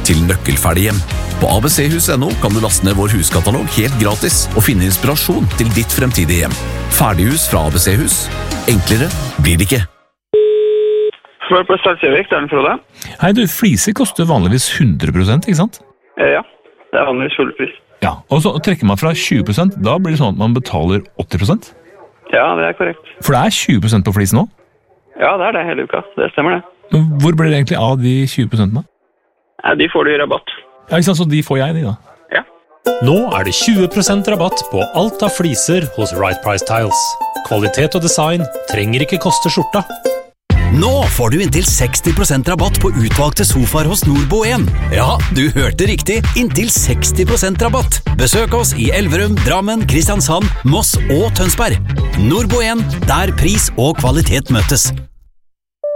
til nøkkelferdig hjem. På abchus.no kan du laste ned vår huskatalog helt gratis og finne inspirasjon til ditt fremtidige hjem. Ferdighus fra ABC-hus. Enklere blir det ikke. Svar på Startsjøvik, det den Frode. Hei du, fliser koster vanligvis 100%, ikke sant? Ja, det vanligvis fullpris. Ja, og så trekker man fra 20%, da blir det sånn at man betaler 80%? Ja, det korrekt. For det 20% på flisen nå? Ja, det det hele uka. Det stemmer det. Men hvor blir det egentlig av de 20% da? Ja, de får du i rabatt. Ja, ikke sant, så de får jeg, de da? Ja. Nå det 20% rabatt på alt av fliser hos Right Price Tiles. Kvalitet og design trenger ikke koste skjorta. Nå får du inntil 60% rabatt på utvalgte sofaer hos Nordbo1. Ja, du hørte riktig. Inntil 60% rabatt. Besøk oss i Elverum, Drammen, Kristiansand, Moss og Tønsberg. Nordbo1, der pris og kvalitet møtes.